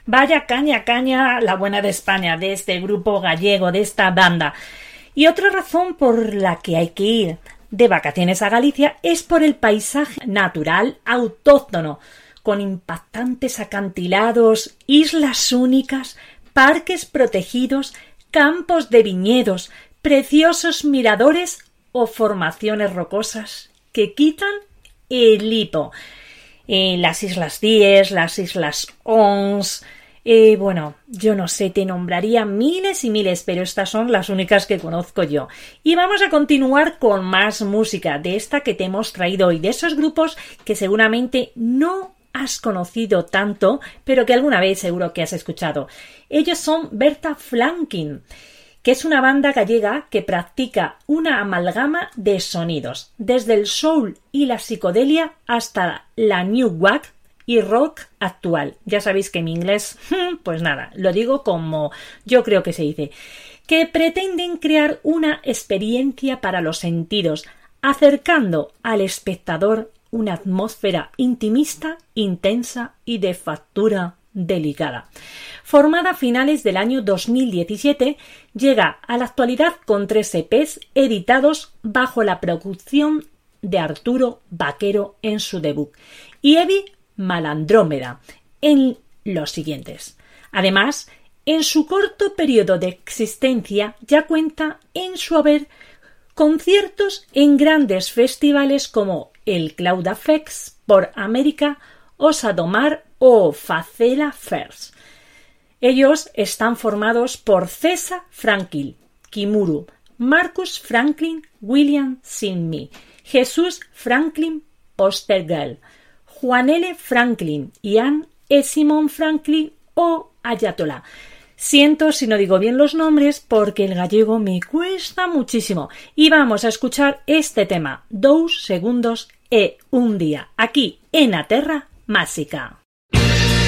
Vaya caña, la buena de España, de este grupo gallego, de esta banda. Y otra razón por la que hay que ir de vacaciones a Galicia es por el paisaje natural autóctono, con impactantes acantilados, islas únicas, parques protegidos, campos de viñedos, preciosos miradores o formaciones rocosas que quitan el hipo. Las Islas Díez, las Islas Ons, yo no sé, te nombraría miles y miles, pero estas son las únicas que conozco yo. Y vamos a continuar con más música de esta que te hemos traído hoy, de esos grupos que seguramente no has conocido tanto, pero que alguna vez seguro que has escuchado. Ellos son Berta Franklin, que es una banda gallega que practica una amalgama de sonidos, desde el soul y la psicodelia hasta la new wave y rock actual. Ya sabéis que en inglés, pues nada, lo digo como yo creo que se dice, que pretenden crear una experiencia para los sentidos, acercando al espectador una atmósfera intimista, intensa y de factura delicada. Formada a finales del año 2017, llega a la actualidad con 3 EPs editados bajo la producción de Arturo Vaquero en su debut y Evi Malandrómeda en los siguientes. Además, en su corto periodo de existencia ya cuenta en su haber conciertos en grandes festivales como el Cloud Affects por América, Osadomar o Facela Fairs. Ellos están formados por César Franklin, Kimuru, Marcus Franklin, William Sinmi, Jesús Franklin, Postergal, Juan L. Franklin, Ian E. Simon Franklin o Ayatollah. Siento si no digo bien los nombres porque el gallego me cuesta muchísimo. Y vamos a escuchar este tema, 2 segundos e un día, aquí en la Terra Másica.